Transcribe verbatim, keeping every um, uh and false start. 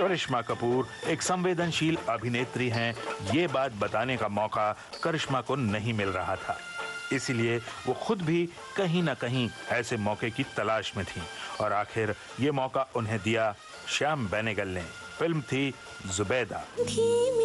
करिश्मा कपूर एक संवेदनशील अभिनेत्री हैं, ये बात बताने का मौका करिश्मा को नहीं मिल रहा था। इसीलिए वो खुद भी कहीं ना कहीं ऐसे मौके की तलाश में थी और आखिर ये मौका उन्हें दिया श्याम बेनेगल ने। फिल्म थी जुबैदा।